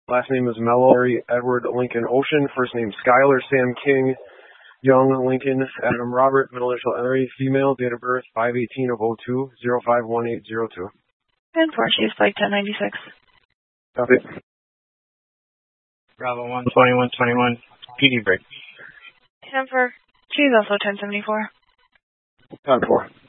Last name is Mallory Edward Lincoln Ocean. First name Skylar Sam King Young Lincoln Adam Robert. Middle initial Henry. Female. Date of birth 5/18/02 051802. And for Chief Flight 1096. Copy. Bravo 12121. PD break. And for Chief also 1074. Time 4.